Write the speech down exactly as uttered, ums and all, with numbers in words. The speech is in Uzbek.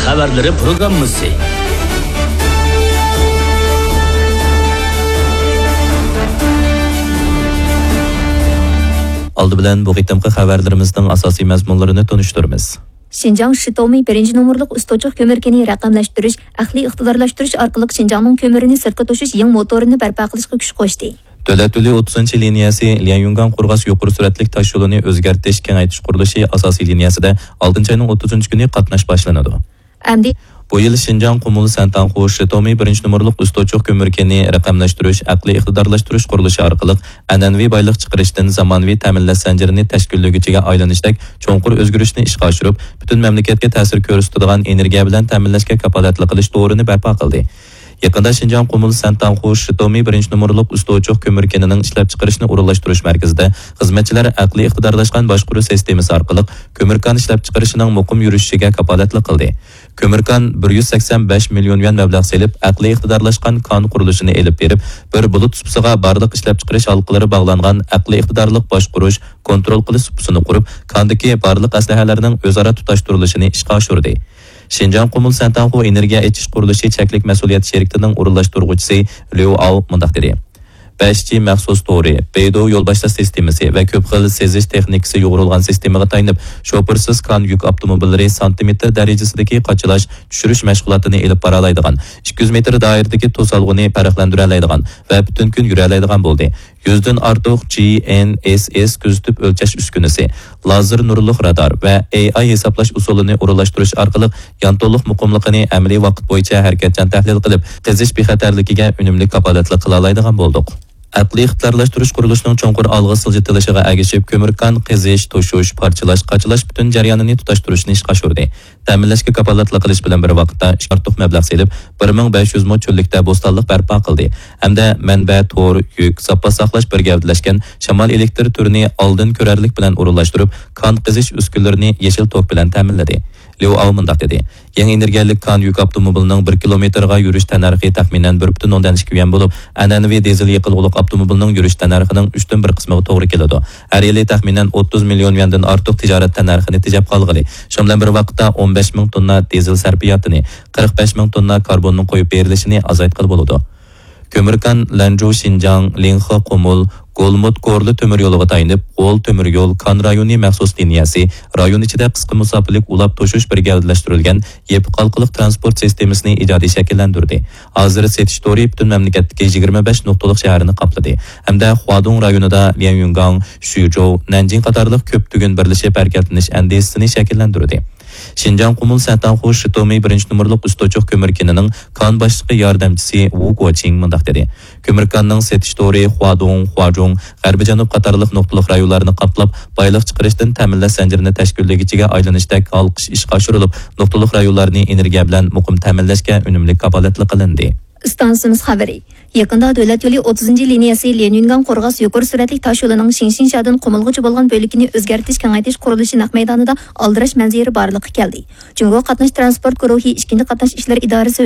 xabarlari programmasi. Aldı bilen bu qitimqi xabarlarimizning asosiy mazmunlarini tunishtiramiz. Şinjan Shitomi birinci nomorluq ustochiq kömürkeni raqamlashtirish, aqliy iqtidorlashtirish orqali Şinjanning kömürni sirtqa toshish yangi motorini barpo qilishga kuch qo'shdi. Davlat yo'li o'ttizinchi liniyasi Lianyungan Qo'rg'as yuqori suratli tosh yo'lini o'zgartirish, kengaytirish qurilishi asosiy liniyasida oltinchi oyning o'ttizinchi kuni qatnash boshlanadi. Amdi Bu yil Şinjan Qumul Santanxu Shitomi birinchi nomorluq ustochiq kömürkeni raqamlashtirish, aqliy iqtidorlashtirish qurilishi orqali an'anaviy boylik chiqarishdan zamonaviy ta'minlash zanjirini tashkillovchiga aylanishdek cho'nqur o'zgarishni ishga oshirib, butun mamlakatga ta'sir ko'rsatadigan energiya bilan ta'minlashga kafolatli qilish to'g'rini barpo qildi. Yaqinda Şinjan Qumul Santanxu Shitomi birinchi nomorluq ustochiq kömürkenining ishlab chiqarishni o'rinlashtirish markazida xizmatchilar aqliy iqtidorlashgan boshqaruv sistemasi orqali kömürkan ishlab chiqarishining muqim yurishiga kafolatli qildi. Kömürkan bir yuz sakson besh million yuan mablag' selib, aqliy iqtidorlashgan kon qurilishini elib berib, bir bulut supsiga barliq ishlab chiqarish halqalari bog'langan aqliy iqtidorlik boshqarush, kontrol qilish supsini qurib, kondagi barliq aslahalarning o'zaro tutashtirilishini ishga oshirdi. Şinjan Qumul Santanxu energiya echish qurilishi cheklik mas'uliyat sheriktining o'rinlashtiruvchisi Liu Ao mundaq dedi. besh G maxsus to'ri, Beidou yo'l boshlash sistemasi va ko'p xil sezish texnikasi yo'g'rilgan sistemaga tayanib, shofersiz kon yuk avtomobillari santimetr darajasidagi qochilash, tushirish mashg'ulotini elib bora oladigan, ikki yuz metr doiradagi to'salg'ini farqlantira oladigan va butun kun yura oladigan bo'ldi. yuzdan ortiq G N S S kuzatib o'lchash uskunasi, lazer nurli radar va A I hisoblash usulini o'rinlashtirish orqali yantoliq muqimligini amaliy vaqt bo'yicha harakatchan tahlil qilib, qizish bexatarligiga unumli kafolatli qila oladigan bo'ldik. Aqliy iqtidorlashtirish qurilishining cho'nqur olg'a siljitilishiga agishib, kömürkan qizish, to'shish, parchalash, qachilash butun jarayonini tutashtirishni ishga oshirdi. Ta'minlashga kafolatli qilish bilan bir vaqtda ortiq mablag' selib, bir ming besh yuz mo cho'llikda bo'stonlik barpo qildi. Hamda manba, to'r, yuk, zapas saqlash birgavdlashgan shamol elektr turini oldin ko'rarlik bilan o'rinlashtirib, kon qizish uskunalarini yashil tok bilan ta'minladi. Liu Ao mundaq dedi. Yangi energiyalik kon yuk avtomobilining bir kilometrga yurish tanarxi taxminan bir butun o'ndan ikki yuan bo'lib, an'anaviy dizel yiqilg'uliq avtomobilining yurish tanarxining uchdan bir qismiga to'g'ri keladi. Har yili taxminan o'ttiz million yuandan ortiq tijorat tanarxini tejab qolg'ili. Shu bilan bir vaqtda o'n besh ming tonna dizel sarfiyotini, qirq besh ming tonna karbonning qo'yib berilishini azaytqil bo'ladi. Kömürkan Lanzhou Şinjan Linhe Qumul Golmut Korlu tömür yo'liga tayinib, Qo'l tömür yo'l kon rayoni maxsus liniyasi rayon ichida qisqa musofirlik ulab toshish birgavdlashtirilgan yepi qalqiliq transport sistemasini ijodiy shakllantirdi. Hozir Setish-Tori butun mamlakatdagi yigirma besh nuqtalik shaharni qopladi. Hamda Huadong rayonida Lianyungan, Shuzhou, Nanjing qatorliq ko'p tugun birlashib harakatlanish andesini shakllantirdi. Şinjan Qumul Santanxu Shitomi birinchi nomorluq ustochiq kömürkenining kon boshlig'i yordamchisi Wu Guoqing mundaq dedi. Kömürkanning Setish-Tori, Huadong, Huazhong, G'arbiy Janub qatorliq nuqtaliq rayonlarni qoplab, boylik chiqarishdan ta'minlash zanjirini tashkillovchiga aylanishdek olqish ishga oshirilib, nuqtaliq rayonlarni energiya bilan muqim ta'minlashga unumli kafolatli qilindi. Stansimiz xabari. Yaqinda davlat yo'li o'ttizinchi liniyasi Lianyungan Qo'rg'as yuqori suratli tosh yo'lining Shinshinshadan Qumulgacha bo'lgan bo'ligini o'zgartirish, kengaytirish qurilishi naq maydonida aldirash manzari borliqqa keldi. Jumhur qatnash transport guruhi ikkinchi qatnash ishlar idorasi